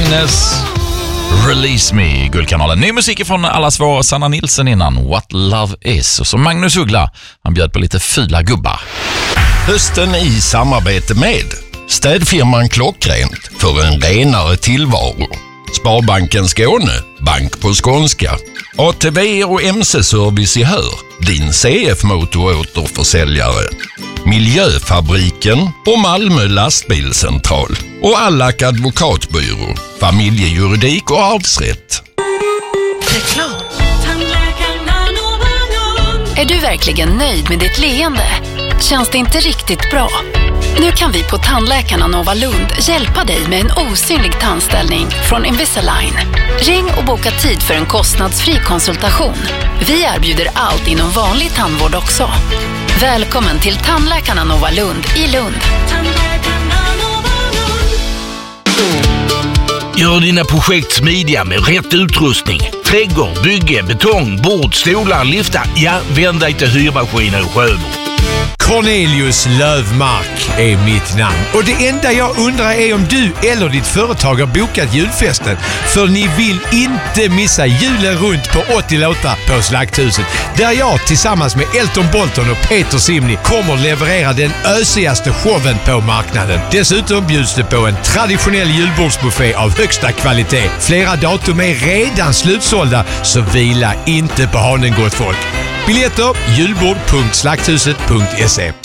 Agnes, Release Me, Guldkanalen. Ny musik från allas vår Sanna Nilsson innan, What Love Is. Och så Magnus Uggla, han bjöd på lite fyla gubbar. Hösten i samarbete med städfirman Klockrent för en renare tillvaro. Sparbanken Skåne, bank på skånska. ATV och MC-service i Hör, din CF-motoråterförsäljare. Miljöfabriken och Malmö lastbilscentral. Och Allak advokatbyrå, familjejuridik och arvsrätt. Reklam. Är du verkligen nöjd med ditt leende? Känns det inte riktigt bra? Nu kan vi på Tandläkarna Nova Lund hjälpa dig med en osynlig tandställning från Invisalign. Ring och boka tid för en kostnadsfri konsultation. Vi erbjuder allt inom vanlig tandvård också. Välkommen till Tandläkarna Nova Lund i Lund. Gör dina projekt smidiga med rätt utrustning. Trädgård, bygge, betong, bord, stolar, liftar. Ja, vänd dig till Hyrmaskiner och Sjöbo. Cornelius Lövmark är mitt namn. Och det enda jag undrar är om du eller ditt företag har bokat julfesten. För ni vill inte missa julen runt på 80 låtar på Slakthuset. Där jag tillsammans med Elton Bolton och Peter Simni kommer leverera den ösigaste showen på marknaden. Dessutom bjuds det på en traditionell julbordsbuffé av högsta kvalitet. Flera datum är redan slutsålda, så vila inte på hanen, gott folk. Biljetter julbord.slakthuset.se.